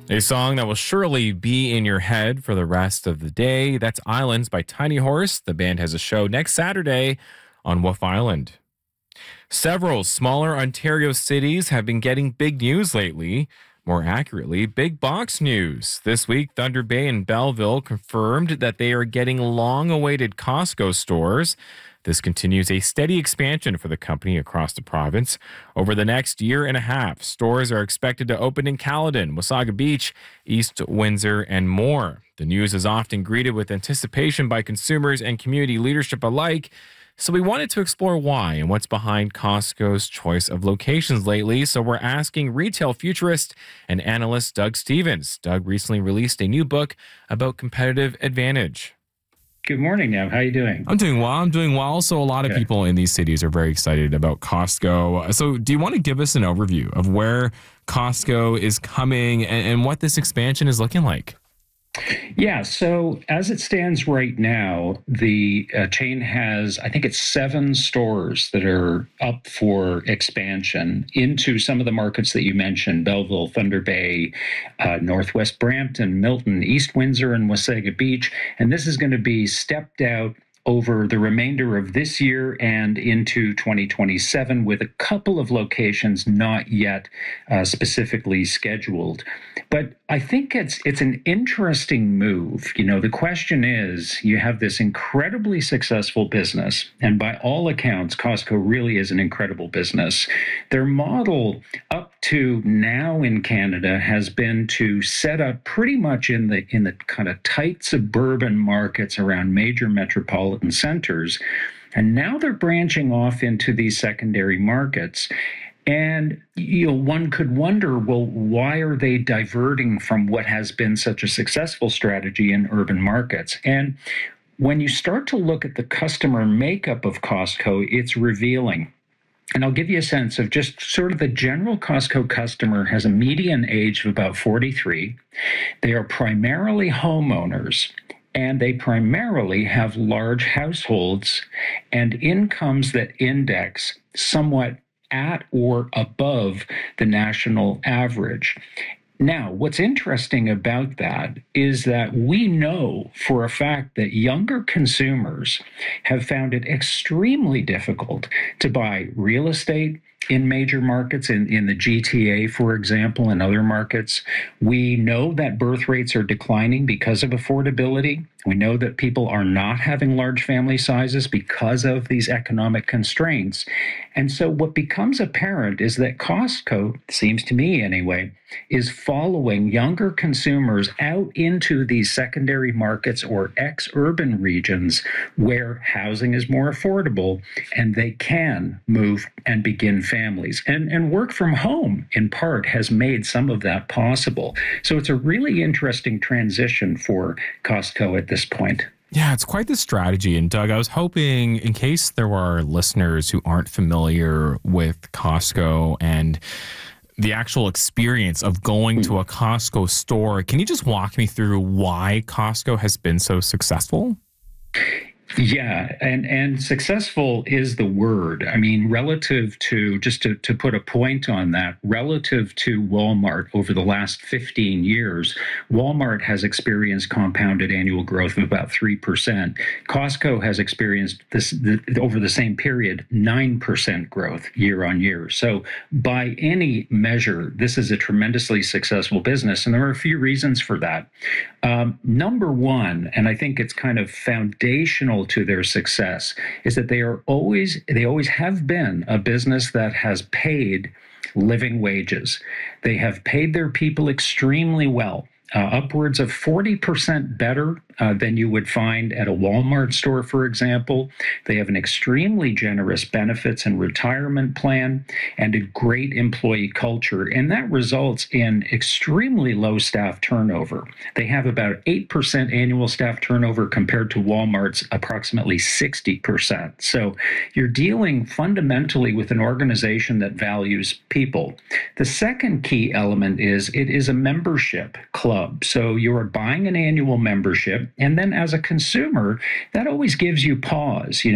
A song that will surely be in your head for the rest of the day. That's Islands by Tiny Horse. The band has a show next Saturday on Wolf Island. Several smaller Ontario cities have been getting big news lately. More accurately, big box news. This week, Thunder Bay and Belleville confirmed that they are getting long awaited Costco stores. This continues a steady expansion for the company across the province. Over the next year and a half, stores are expected to open in Caledon, Wasaga Beach, East Windsor, and more. The news is often greeted with anticipation by consumers and community leadership alike. So we wanted to explore why and what's behind Costco's choice of locations lately. So we're asking retail futurist and analyst Doug Stevens. Doug recently released a new book about competitive advantage. Good morning, Nev. How are you doing? I'm doing well. So a lot of people in these cities are very excited about Costco. So do you want to give us an overview of where Costco is coming and what this expansion is looking like? Yeah, so as it stands right now, the chain has, I think it's 7 stores that are up for expansion into some of the markets that you mentioned: Belleville, Thunder Bay, Northwest Brampton, Milton, East Windsor, and Wasaga Beach. And this is going to be stepped out over the remainder of this year and into 2027, with a couple of locations not yet specifically scheduled. But I think it's an interesting move. You know, the question is, you have this incredibly successful business, and by all accounts, Costco really is an incredible business. Their model up to now in Canada has been to set up pretty much in the kind of tight suburban markets around major metropolitan centers. And now they're branching off into these secondary markets. And, you know, one could wonder, well, why are they diverting from what has been such a successful strategy in urban markets? And when you start to look at the customer makeup of Costco, it's revealing. And I'll give you a sense of just sort of the general Costco customer has a median age of about 43. They are primarily homeowners, and they primarily have large households and incomes that index somewhat at or above the national average. Now, what's interesting about that is that we know for a fact that younger consumers have found it extremely difficult to buy real estate in major markets, in the GTA, for example, and other markets. We know that birth rates are declining because of affordability. We know that people are not having large family sizes because of these economic constraints. And so what becomes apparent is that Costco, seems to me anyway, is following younger consumers out into these secondary markets or ex-urban regions where housing is more affordable and they can move and begin families. And work from home, in part, has made some of that possible. So it's a really interesting transition for Costco at this point. Yeah, it's quite the strategy. And Doug, I was hoping, in case there are listeners who aren't familiar with Costco and the actual experience of going to a Costco store, can you just walk me through why Costco has been so successful? Yeah, and successful is the word. I mean, relative to, just to put a point on that, relative to Walmart over the last 15 years, Walmart has experienced compounded annual growth of about 3%. Costco has experienced this over the same period, 9% growth year on year. So by any measure, this is a tremendously successful business. And there are a few reasons for that. Number one, and I think it's kind of foundational to their success, is that they always have been a business that has paid living wages. They have paid their people extremely well. Upwards of 40% better than you would find at a Walmart store, for example. They have an extremely generous benefits and retirement plan and a great employee culture, and that results in extremely low staff turnover. They have about 8% annual staff turnover compared to Walmart's approximately 60%. So you're dealing fundamentally with an organization that values people. The second key element is it is a membership club. So you are buying an annual membership, and then as a consumer, that always gives you pause.